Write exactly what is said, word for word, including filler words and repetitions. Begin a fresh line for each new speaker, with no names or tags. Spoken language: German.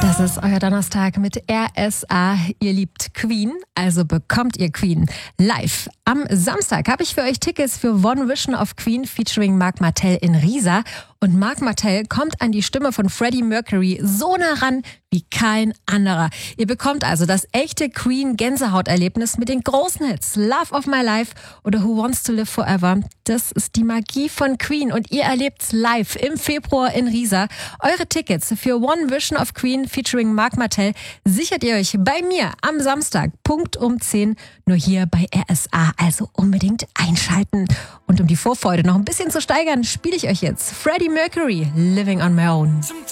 Das ist euer Donnerstag mit R S A. Ihr liebt Queen, also bekommt ihr Queen live. Am Samstag habe ich für euch Tickets für One Vision of Queen featuring Marc Martel in Riesa. Und Marc Martel kommt an die Stimme von Freddie Mercury so nah ran wie kein anderer. Ihr bekommt also das echte Queen-Gänsehaut-Erlebnis mit den großen Hits Love of My Life oder Who Wants to Live Forever. Das ist die Magie von Queen und ihr erlebt's live im Februar in Riesa. Eure Tickets für One Vision of Queen featuring Marc Martel sichert ihr euch bei mir am Samstag, Punkt um zehn, nur hier bei R S A. Also unbedingt einschalten. Und um die Vorfreude noch ein bisschen zu steigern, spiele ich euch jetzt Freddie Mercury, Living on My Own.